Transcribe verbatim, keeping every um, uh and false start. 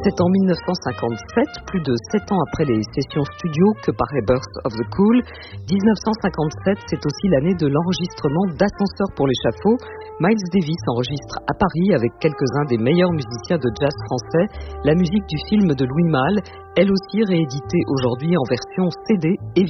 C'est en dix-neuf cent cinquante-sept, plus de sept ans après les sessions studio, que paraît Birth of the Cool. dix-neuf cent cinquante-sept, c'est aussi l'année de l'enregistrement d'Ascenseur pour l'échafaud. Miles Davis enregistre à Paris avec quelques-uns des meilleurs musiciens de jazz français la musique du film de Louis Malle, elle aussi rééditée aujourd'hui en version C D et